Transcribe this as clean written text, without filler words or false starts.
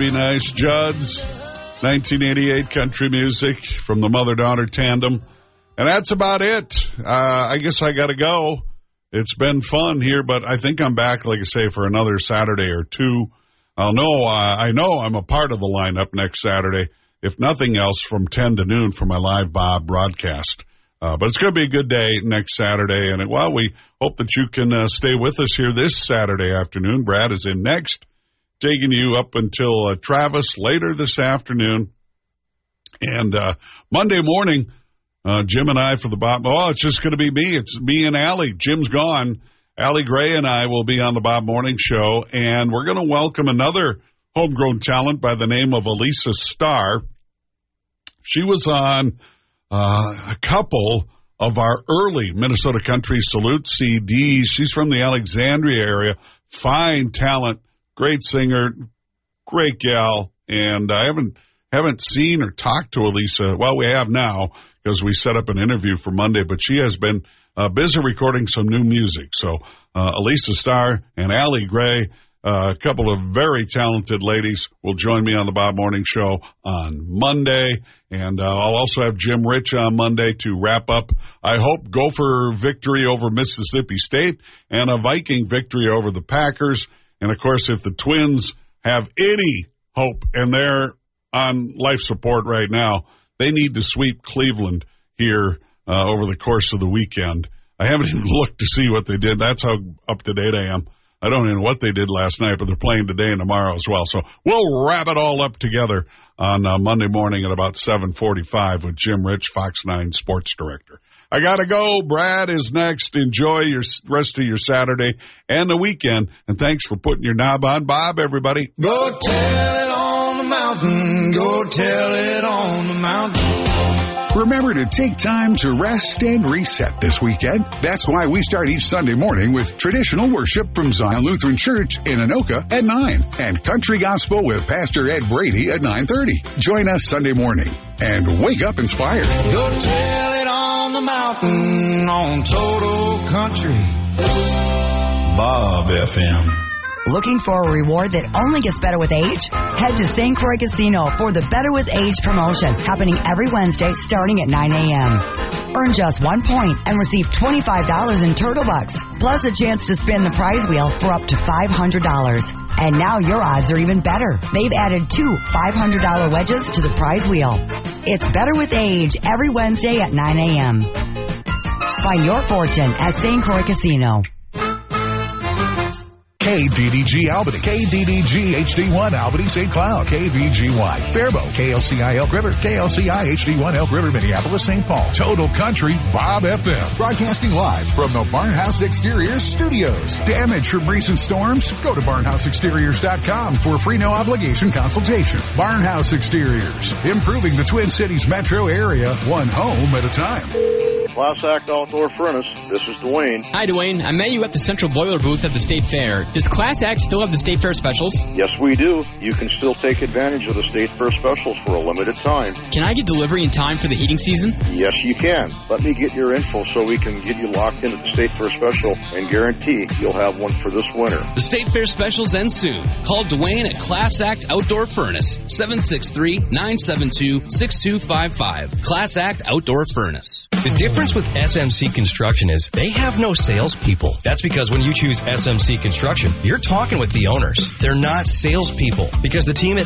Be Nice, Judds, 1988 country music from the mother-daughter tandem. And that's about it. I guess I got to go. It's been fun here, but I think I'm back, like I say, for another Saturday or two. I know I'm a part of the lineup next Saturday, if nothing else, from 10 to noon for my live Bob broadcast. But it's going to be a good day next Saturday. And, well, we hope that you can stay with us here this Saturday afternoon. Brad is in next, taking you up until Travis later this afternoon. And Monday morning, Jim and I for the Bob. Oh, it's just going to be me. It's me and Allie. Jim's gone. Allie Gray and I will be on the Bob Morning Show. And we're going to welcome another homegrown talent by the name of Elisa Starr. She was on a couple of our early Minnesota Country Salute CDs. She's from the Alexandria area. Fine talent, great singer, great gal. And I haven't seen or talked to Elisa. Well, we have now because we set up an interview for Monday, but she has been busy recording some new music. So Elisa Starr and Allie Gray, a couple of very talented ladies, will join me on the Bob Morning Show on Monday. And I'll also have Jim Rich on Monday to wrap up, I hope, Gopher victory over Mississippi State and a Viking victory over the Packers. And, of course, if the Twins have any hope, and they're on life support right now, they need to sweep Cleveland here over the course of the weekend. I haven't even looked to see what they did. That's how up to date I am. I don't even know what they did last night, but they're playing today and tomorrow as well. So we'll wrap it all up together on Monday morning at about 7:45 with Jim Rich, Fox 9 Sports Director. I got to go. Brad is next. Enjoy your rest of your Saturday and the weekend. And thanks for putting your knob on, Bob, everybody. Go tell it on the mountain. Go tell it on the mountain. Remember to take time to rest and reset this weekend. That's why we start each Sunday morning with traditional worship from Zion Lutheran Church in Anoka at 9 and country gospel with Pastor Ed Brady at 9:30. Join us Sunday morning and wake up inspired. Go tell it on the mountain on Total Country. Bob FM. Looking for a reward that only gets better with age? Head to St. Croix Casino for the Better with Age promotion, happening every Wednesday starting at 9 a.m. Earn just 1 point and receive $25 in Turtle Bucks, plus a chance to spin the prize wheel for up to $500. And now your odds are even better. They've added 2 $500 wedges to the prize wheel. It's Better with Age every Wednesday at 9 a.m. Find your fortune at St. Croix Casino. KDDG Albany, KDDG HD1 Albany St. Cloud, KVGY Faribault, KLCI Elk River, KLCI HD1 Elk River Minneapolis St. Paul, Total Country Bob FM, broadcasting live from the Barnhouse Exteriors Studios. Damage from recent storms? Go to barnhouseexteriors.com for a free no obligation consultation. Barnhouse Exteriors, improving the Twin Cities metro area, one home at a time. Class Act Outdoor Furnace, this is Dwayne. Hi, Dwayne. I met you at the Central Boiler booth at the State Fair. Does Class Act still have the State Fair specials? Yes, we do. You can still take advantage of the State Fair specials for a limited time. Can I get delivery in time for the heating season? Yes, you can. Let me get your info so we can get you locked into the State Fair special and guarantee you'll have one for this winter. The State Fair specials end soon. Call Dwayne at Class Act Outdoor Furnace, 763-972-6255. Class Act Outdoor Furnace. The difference with SMC Construction is they have no salespeople. That's because when you choose SMC Construction, you're talking with the owners. They're not salespeople because the team at